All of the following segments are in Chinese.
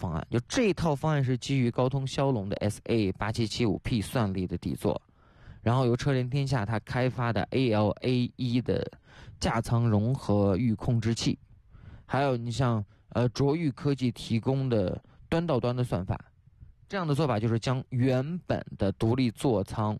方案，就这套方案是基于高通骁龙的 SA8775P 算力的底座，然后由车联天下它开发的 ALA1 的架舱融合域控制器，还有你像卓越科技提供的端到端的算法。这样的做法就是将原本的独立座舱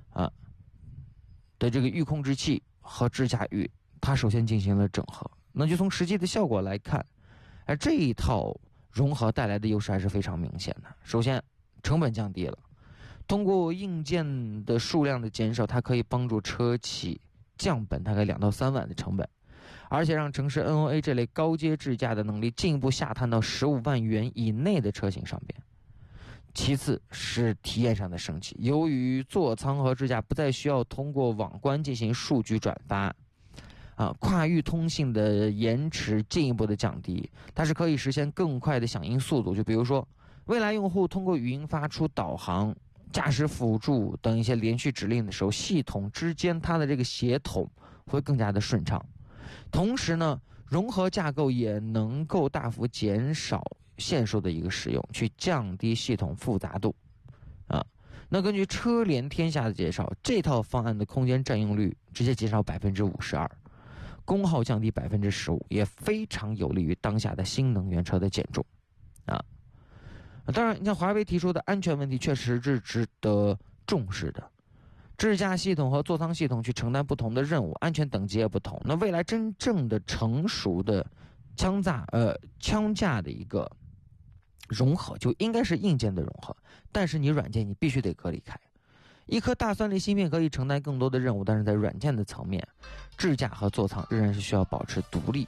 的这个域控制器和支架域，它首先进行了整合。那就从实际的效果来看，这一套融合带来的优势还是非常明显的。首先，成本降低了，通过硬件的数量的减少，它可以帮助车企降本大概2到3万的成本，而且让城市 NOA 这类高阶智驾的能力进一步下探到15万元以内的车型上边。其次是体验上的升级，由于座舱和支架不再需要通过网关进行数据转发，跨域通信的延迟进一步的降低，它是可以实现更快的响应速度。就比如说，未来用户通过语音发出导航、驾驶辅助等一些连续指令的时候，系统之间它的这个协同会更加的顺畅。同时呢，融合架构也能够大幅减少线束的一个使用，去降低系统复杂度那根据车联天下的介绍，这套方案的空间占用率直接减少52%，功耗降低15%，也非常有利于当下的新能源车的减重当然，你像华为提出的安全问题确实是值得重视的。支架系统和座舱系统去承担不同的任务，安全等级也不同。那未来真正的成熟的枪架的一个融合，就应该是硬件的融合，但是你软件你必须得隔离开。一颗大算力芯片可以承担更多的任务，但是在软件的层面，支架和座舱仍然是需要保持独立，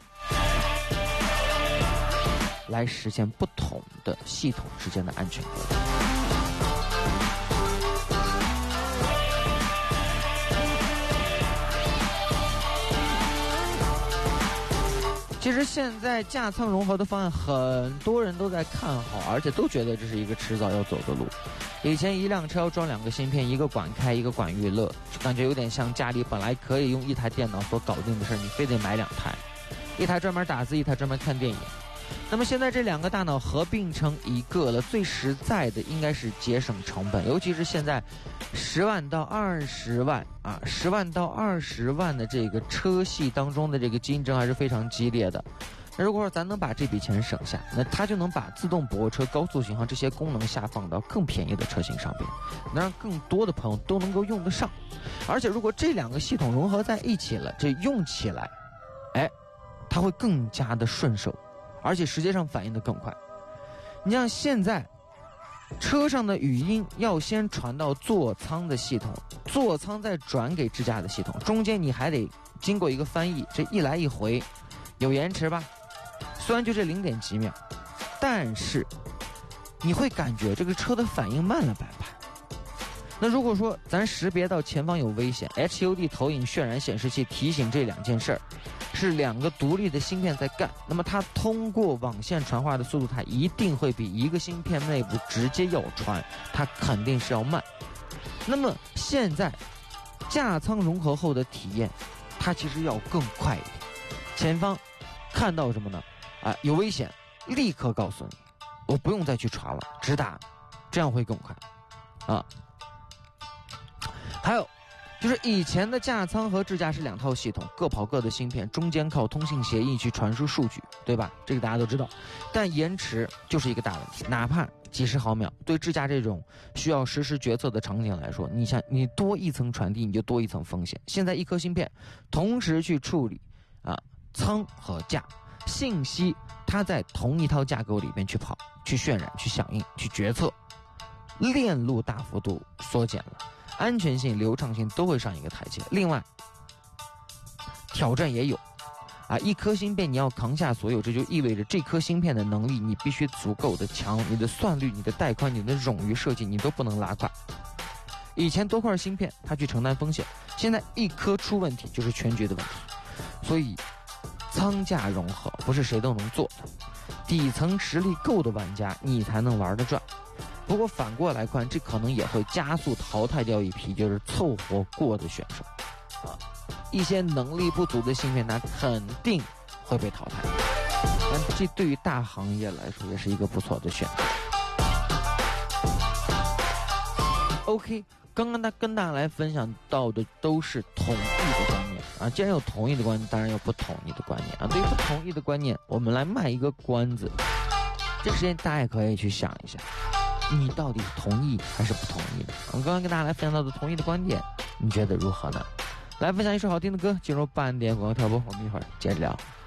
来实现不同的系统之间的安全隔离。其实现在架舱融合的方案很多人都在看好，而且都觉得这是一个迟早要走的路。以前一辆车要装2个芯片，一个管开，一个管娱乐，感觉有点像家里本来可以用1台电脑所搞定的事，你非得买2台，一台专门打字，一台专门看电影。那么现在这2个大脑合并成一个了，最实在的应该是节省成本，尤其是现在10万到20万10万到20万的这个车系当中的这个竞争还是非常激烈的。那如果说咱能把这笔钱省下，那它就能把自动泊车、高速巡航这些功能下放到更便宜的车型上边，能让更多的朋友都能够用得上。而且如果这2个系统融合在一起了，这用起来它会更加的顺手，而且时间上反应的更快。你像现在车上的语音要先传到座舱的系统，座舱再转给支架的系统，中间你还得经过一个翻译，这一来一回有延迟吧，虽然就这0点几秒，但是你会感觉这个车的反应慢了半拍。那如果说咱识别到前方有危险， HUD 投影渲染显示器提醒这2件事儿是2个独立的芯片在干，那么它通过网线传话的速度，它一定会比一个芯片内部直接要传，它肯定是要慢。那么现在架舱融合后的体验，它其实要更快一点。前方看到什么呢？有危险，立刻告诉你，我不用再去传了，直达，这样会更快还有就是以前的架舱和支架是2套系统，各跑各的芯片，中间靠通信协议去传输数据，对吧？这个大家都知道。但延迟就是一个大问题，哪怕几十毫秒，对支架这种需要实时决策的场景来说，你想你多一层传递，你就多一层风险。现在一颗芯片同时去处理舱和架信息，它在同一套架构里面去跑、去渲染、去响应、去决策，链路大幅度缩减了，安全性、流畅性都会上一个台阶。另外，挑战也有一颗芯片你要扛下所有，这就意味着这颗芯片的能力你必须足够的强，你的算力、你的带宽、你的冗余设计你都不能拉胯。以前多块芯片它去承担风险，现在一颗出问题就是全局的问题。所以舱架融合不是谁都能做的，底层实力够的玩家你才能玩得转。不过反过来看，这可能也会加速淘汰掉一批就是凑合过的选手一些能力不足的芯片它肯定会被淘汰。 但这对于大行业来说也是一个不错的选择。OK， 刚刚跟大家来分享到的都是统一的观念啊，既然有同意的观念，当然有不统一的观念啊。对于不同意的观念，我们来卖一个关子，这时间大家也可以去想一下，你到底是同意还是不同意的？我刚刚跟大家来分享到的同意的观点，你觉得如何呢？来分享一首好听的歌，进入半点广告跳播，我们一会儿接着聊。